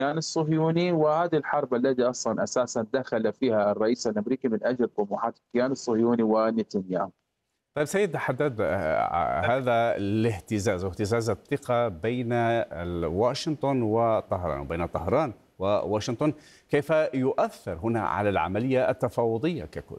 الصهيوني، وهذه الحرب التي أصلا أساسا دخل فيها الرئيس الأمريكي من أجل طموحات الكيان الصهيوني ونتنياهو. طيب سيد حداد، هذا الاهتزاز واهتزاز الثقة بين واشنطن وطهران وبين طهران وواشنطن كيف يؤثر هنا على العملية التفاوضية ككل؟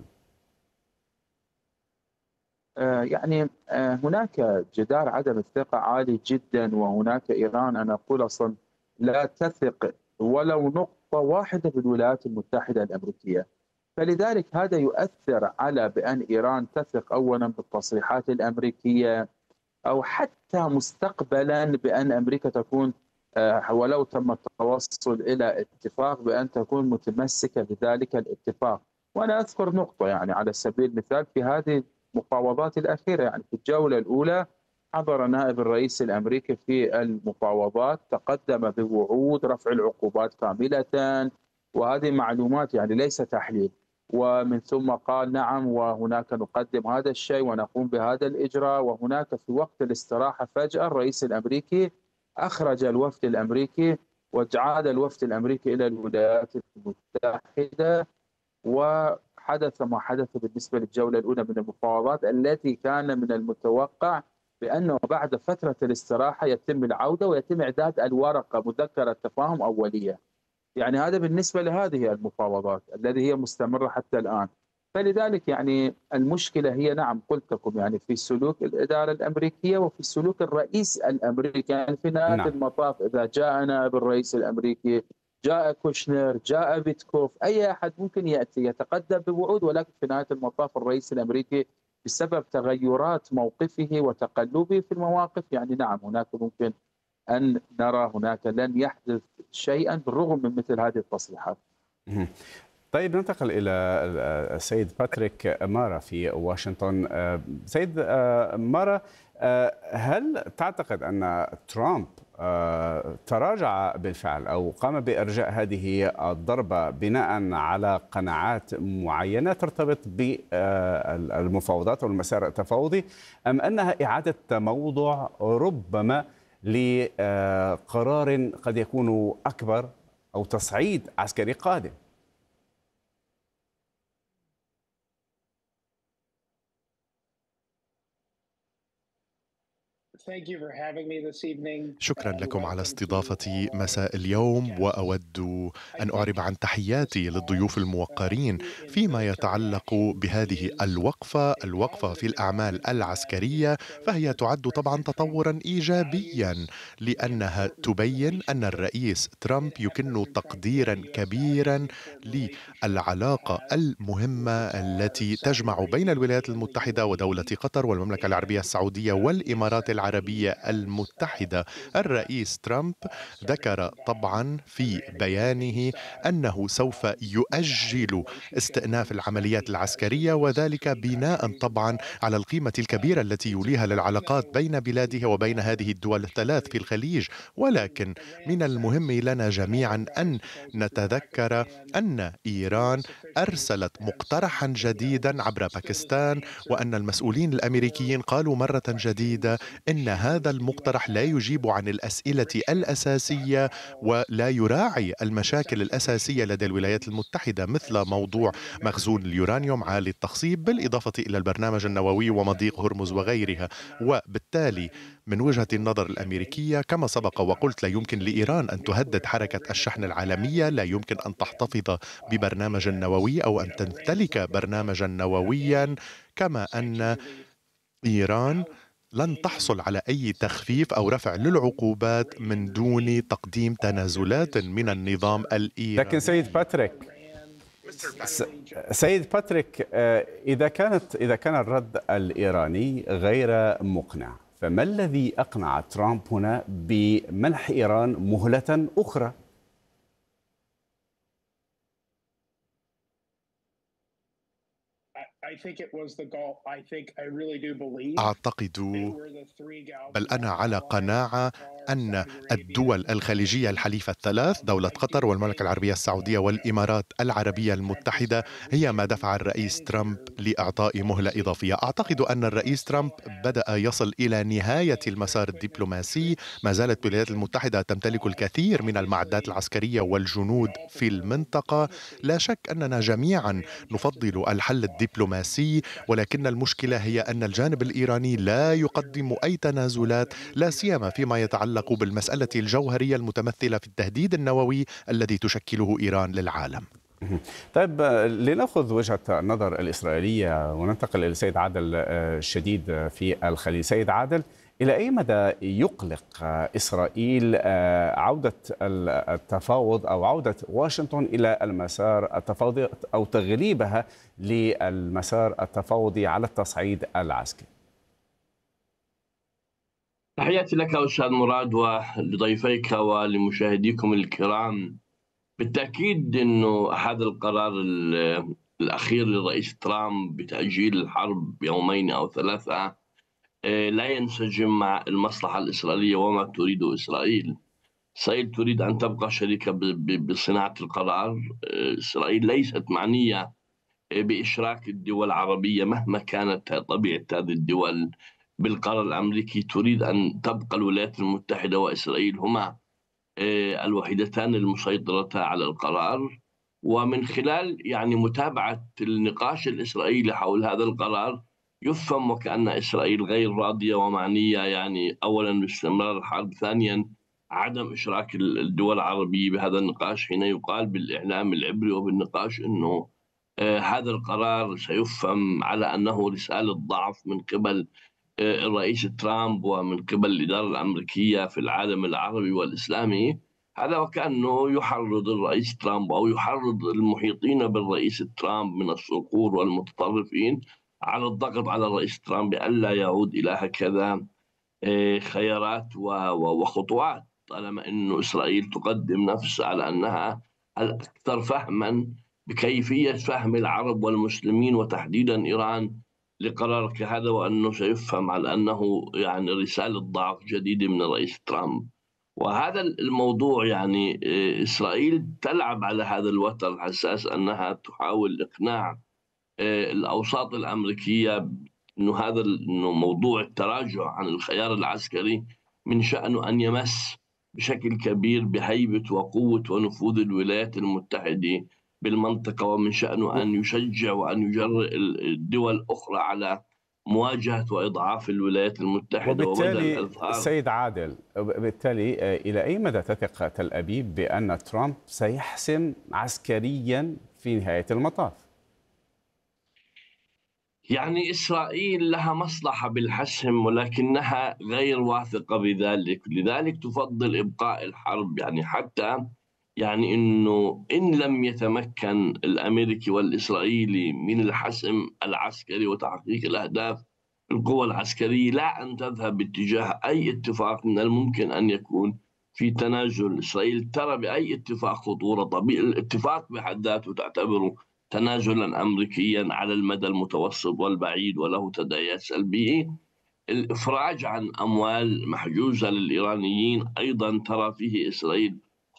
هناك جدار عدم الثقة عالي جدا، وهناك إيران أنا أقول أصلا لا تثق ولو نقطة واحدة بالولايات المتحدة الأمريكية. فلذلك هذا يؤثر على بأن إيران تثق أولا بالتصريحات الأمريكية، أو حتى مستقبلا بأن أمريكا تكون ولو تم التوصل إلى اتفاق بأن تكون متمسكة بذلك الاتفاق. وأنا أذكر نقطة يعني على سبيل المثال في هذه المفاوضات الأخيرة، يعني في الجولة الأولى حضر نائب الرئيس الأمريكي في المفاوضات، تقدم بوعود رفع العقوبات كاملة، وهذه معلومات يعني ليس تحليل. ومن ثم قال نعم وهناك نقدم هذا الشيء ونقوم بهذا الإجراء. وهناك في وقت الاستراحة فجأة الرئيس الأمريكي أخرج الوفد الأمريكي، وعاد الوفد الأمريكي إلى الولايات المتحدة، وحدث ما حدث بالنسبة للجولة الأولى من المفاوضات التي كان من المتوقع بأنه بعد فترة الاستراحة يتم العودة ويتم إعداد الورقة مذكرة تفاهم أولية. يعني هذا بالنسبة لهذه المفاوضات التي هي مستمرة حتى الآن. فلذلك يعني المشكلة هي نعم قلت لكم يعني في سلوك الإدارة الأمريكية وفي سلوك الرئيس الأمريكي. يعني في نهاية نعم. المطاف إذا جاء نائب الرئيس الأمريكي، جاء كوشنر، جاء بيتكوف، أي أحد ممكن يأتي يتقدم بوعود، ولكن في نهاية المطاف الرئيس الأمريكي بسبب تغيرات موقفه وتقلبه في المواقف يعني نعم هناك ممكن أن نرى هناك لن يحدث شيئا بالرغم من مثل هذه التصريحات. مهم. طيب ننتقل إلى السيد باتريك مارا في واشنطن. سيد مارا، هل تعتقد أن ترامب تراجع بالفعل أو قام بإرجاء هذه الضربة بناء على قناعات معينة ترتبط بالمفاوضات أو المسار التفاوضي، أم أنها إعادة تموضع ربما لقرار قد يكون أكبر أو تصعيد عسكري قادم؟ شكرا لكم على استضافتي مساء اليوم، وأود أن أعرب عن تحياتي للضيوف الموقرين فيما يتعلق بهذه الوقفة في الأعمال العسكرية. فهي تعد طبعا تطورا إيجابيا، لأنها تبين أن الرئيس ترامب يكن تقديرا كبيرا للعلاقة المهمة التي تجمع بين الولايات المتحدة ودولة قطر والمملكة العربية السعودية والإمارات العربية المتحدة. الرئيس ترامب ذكر طبعا في بيانه أنه سوف يؤجل استئناف العمليات العسكرية، وذلك بناء طبعا على القيمة الكبيرة التي يوليها للعلاقات بين بلاده وبين هذه الدول الثلاث في الخليج. ولكن من المهم لنا جميعا أن نتذكر أن إيران أرسلت مقترحا جديدا عبر باكستان، وأن المسؤولين الأمريكيين قالوا مرة جديدة إن هذا المقترح لا يجيب عن الأسئلة الأساسية ولا يراعي المشاكل الأساسية لدى الولايات المتحدة، مثل موضوع مخزون اليورانيوم عالي التخصيب بالإضافة إلى البرنامج النووي ومضيق هرمز وغيرها. وبالتالي من وجهة النظر الأمريكية كما سبق وقلت لا يمكن لإيران أن تهدد حركة الشحن العالمية، لا يمكن أن تحتفظ ببرنامج نووي أو أن تمتلك برنامجا نوويا، كما أن إيران لن تحصل على أي تخفيف أو رفع للعقوبات من دون تقديم تنازلات من النظام لكن الإيراني. سيد باتريك، إذا كان الرد الإيراني غير مقنع، فما الذي أقنع ترامب هنا بمنح إيران مهلة أخرى؟ أعتقد، بل أنا على قناعة أن الدول الخليجية الحليفة الثلاث، دولة قطر والمملكة العربية السعودية والإمارات العربية المتحدة، هي ما دفع الرئيس ترامب لإعطاء مهلة إضافية. أعتقد أن الرئيس ترامب بدأ يصل إلى نهاية المسار الدبلوماسي. ما زالت الولايات المتحدة تمتلك الكثير من المعدات العسكرية والجنود في المنطقة. لا شك أننا جميعا نفضل الحل الدبلوماسي، ولكن المشكلة هي أن الجانب الإيراني لا يقدم أي تنازلات، لا سيما فيما يتعلق بالمسألة الجوهرية المتمثلة في التهديد النووي الذي تشكله إيران للعالم. طيب، لنأخذ وجهة النظر الإسرائيلية وننتقل إلى السيد عادل الشديد في الخليج. سيد عادل، إلى أي مدى يقلق إسرائيل عودة التفاوض أو عودة واشنطن إلى المسار التفاوضي أو تغليبها للمسار التفاوضي على التصعيد العسكري؟ تحياتي لك أستاذ مراد ولضيفيك ولمشاهديكم الكرام. بالتأكيد أنه هذا القرار الأخير للرئيس ترامب بتأجيل الحرب يومين أو ثلاثة لا ينسجم مع المصلحة الإسرائيلية وما تريده إسرائيل. إسرائيل تريد أن تبقى شريكة بصناعة القرار. إسرائيل ليست معنية بإشراك الدول العربية مهما كانت طبيعة هذه الدول بالقرار الأمريكي. تريد أن تبقى الولايات المتحدة وإسرائيل هما الوحيدتان المسيطرتان على القرار، ومن خلال متابعة النقاش الإسرائيلي حول هذا القرار يفهم وكأن إسرائيل غير راضية ومعنية أولا باستمرار الحرب، ثانيا عدم إشراك الدول العربية بهذا النقاش. حين يقال بالإعلام العبري وبالنقاش أنه هذا القرار سيفهم على أنه رسالة ضعف من قبل الرئيس ترامب ومن قبل الإدارة الأمريكية في العالم العربي والإسلامي، هذا وكأنه يحرض الرئيس ترامب أو يحرض المحيطين بالرئيس ترامب من الصقور والمتطرفين على الضغط على الرئيس ترامب بألا يعود إلى هكذا خيارات وخطوات، طالما أن إسرائيل تقدم نفسها على أنها الأكثر فهما بكيفية فهم العرب والمسلمين وتحديدا إيران لقرار كهذا، وأنه سيفهم على أنه رسالة ضعف جديدة من الرئيس ترامب. وهذا الموضوع إسرائيل تلعب على هذا الوتر الحساس، أنها تحاول إقناع الأوساط الأمريكية إنه موضوع التراجع عن الخيار العسكري من شأنه أن يمس بشكل كبير بهيبة وقوة ونفوذ الولايات المتحدة بالمنطقة، ومن شأنه أن يشجع وأن يجرئ الدول الأخرى على مواجهة وإضعاف الولايات المتحدة. وبالتالي سيد عادل، بالتالي إلى أي مدى تثق تل أبيب بأن ترامب سيحسم عسكريا في نهاية المطاف؟ إسرائيل لها مصلحة بالحسم ولكنها غير واثقة بذلك، لذلك تفضل إبقاء الحرب. حتى إنه إن لم يتمكن الأمريكي والإسرائيلي من الحسم العسكري وتحقيق الأهداف القوى العسكرية، لا أن تذهب باتجاه أي اتفاق من الممكن أن يكون في تنازل. إسرائيل ترى بأي اتفاق خطورة، طبيعي الاتفاق بحد ذاته تعتبره تنازلا أمريكيا على المدى المتوسط والبعيد وله تداعيات سلبية. الإفراج عن أموال محجوزة للإيرانيين أيضا ترى فيه إسرائيل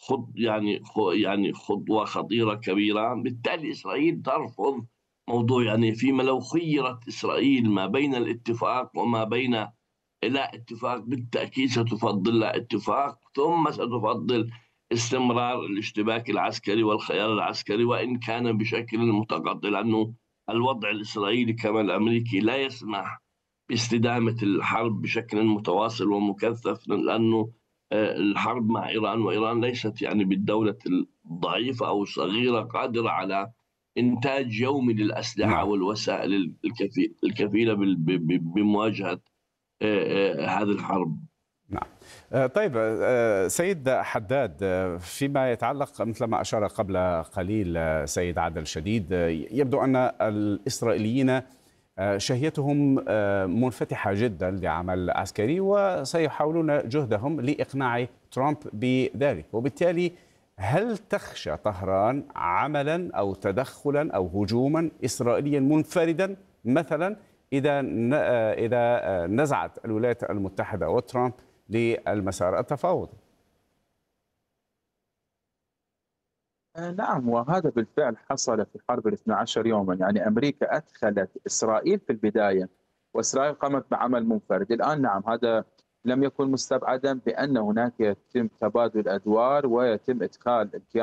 خطوة خطيرة كبيرة. بالتالي إسرائيل ترفض موضوع فيما لو خيرت إسرائيل ما بين الاتفاق وما بين لا اتفاق، بالتأكيد ستفضل لا اتفاق، ثم ستفضل استمرار الاشتباك العسكري والخيار العسكري وإن كان بشكل متقطع، لأنه الوضع الإسرائيلي كما الأمريكي لا يسمح باستدامة الحرب بشكل متواصل ومكثف، لأنه الحرب مع إيران، وإيران ليست بالدولة الضعيفة أو الصغيرة قادرة على إنتاج يومي للأسلحة والوسائل الكفيلة بمواجهة هذه الحرب. نعم. طيب سيد حداد، فيما يتعلق مثل ما أشار قبل قليل سيد عادل شديد، يبدو أن الإسرائيليين شهيتهم منفتحة جدا لعمل عسكري وسيحاولون جهدهم لإقناع ترامب بذلك، وبالتالي هل تخشى طهران عملا أو تدخلا أو هجوما إسرائيليا منفردا مثلا إذا نزعت الولايات المتحدة وترامب للمسار التفاوضي؟ نعم، وهذا بالفعل حصل في حرب 12 يوما. يعني أمريكا أدخلت إسرائيل في البداية، وإسرائيل قامت بعمل منفرد. الآن نعم، هذا لم يكن مستبعدا بأن هناك يتم تبادل أدوار ويتم إدخال الكيان